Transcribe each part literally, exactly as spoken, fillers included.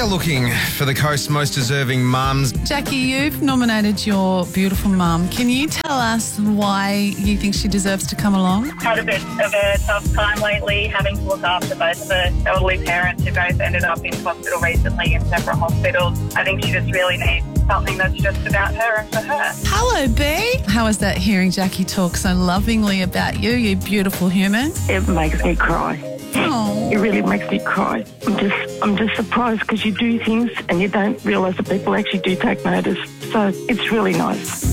are looking for the coast's most deserving mums. Jackie, you've nominated your beautiful mum. Can you tell us why you think she deserves to come along? Had a bit of a tough time lately, having to look after both of her elderly parents who both ended up in hospital recently in separate hospitals. I think she just really needs something that's just about her and for her. Hello, B. How is that hearing Jackie talk so lovingly about you, you beautiful human? It makes me cry. Oh. It really makes me cry. I'm just, I'm just surprised because you do things and you don't realise that people actually do take notice. So it's really nice.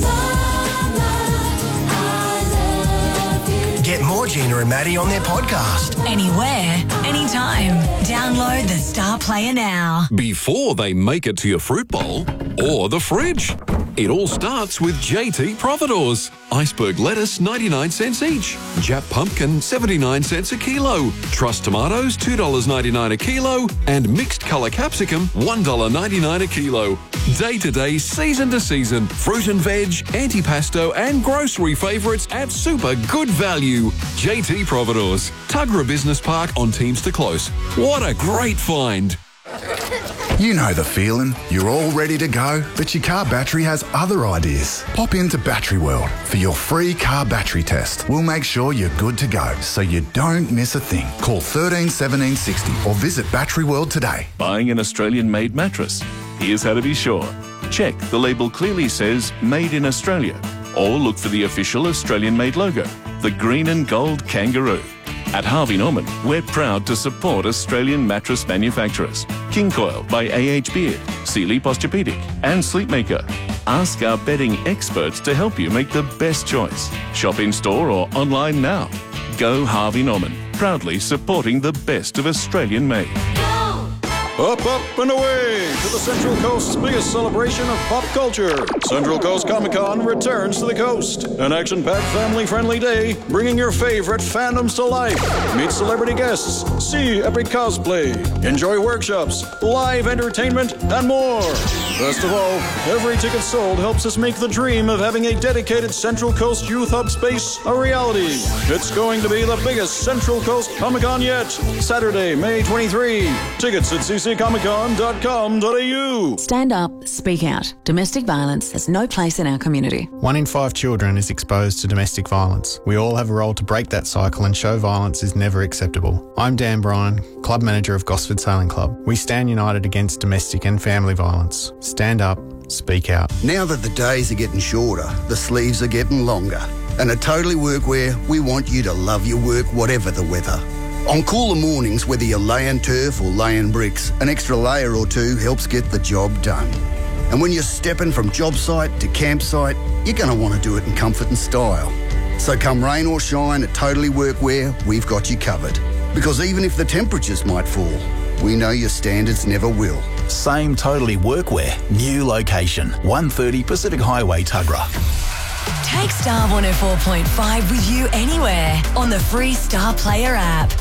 Get more Gina and Maddie on their podcast. Anywhere, anytime. Download the Star Player now. Before they make it to your fruit bowl or the fridge. It all starts with J T Providores. Iceberg lettuce, ninety-nine cents each. Jap pumpkin, seventy-nine cents a kilo. Truss tomatoes, two dollars ninety-nine a kilo. And mixed colour capsicum, one dollar ninety-nine a kilo. Day to day, season to season. Fruit and veg, antipasto and grocery favourites at super good value. J T Providores. Tuggerah Business Park on Teamster Close. What a great find. You know the feeling. You're all ready to go, but your car battery has other ideas. Pop into Battery World for your free car battery test. We'll make sure you're good to go so you don't miss a thing. Call thirteen seventeen sixty or visit Battery World today. Buying an Australian-made mattress? Here's how to be sure. Check the label clearly says Made in Australia, or look for the official Australian-made logo, the green and gold kangaroo. At Harvey Norman, we're proud to support Australian mattress manufacturers. King Coil by A H Beard, Sealy Posturepedic and Sleepmaker. Ask our bedding experts to help you make the best choice. Shop in store or online now. Go Harvey Norman, proudly supporting the best of Australian made. Up, up, and away to the Central Coast's biggest celebration of pop culture. Central Coast Comic Con returns to the coast. An action-packed, family-friendly day, bringing your favorite fandoms to life. Meet celebrity guests, see epic cosplay, enjoy workshops, live entertainment, and more. Best of all, every ticket sold helps us make the dream of having a dedicated Central Coast Youth Hub space a reality. It's going to be the biggest Central Coast Comic Con yet. Saturday, May twenty-third. Tickets at c c comic con dot com dot a u. Stand up, speak out. Domestic violence has no place in our community. One in five children is exposed to domestic violence. We all have a role to break that cycle and show violence is never acceptable. I'm Dan Bryan, Club Manager of Gosford Sailing Club. We stand united against domestic and family violence. Stand up, speak out. Now that the days are getting shorter, the sleeves are getting longer. And at Totally Workwear, we want you to love your work whatever the weather. On cooler mornings, whether you're laying turf or laying bricks, an extra layer or two helps get the job done. And when you're stepping from job site to campsite, you're going to want to do it in comfort and style. So come rain or shine, at Totally Workwear, we've got you covered. Because even if the temperatures might fall, we know your standards never will. Same Totally Workwear, new location, one thirty Pacific Highway, Tuggerah. Take Star one oh four point five with you anywhere on the free Star Player app.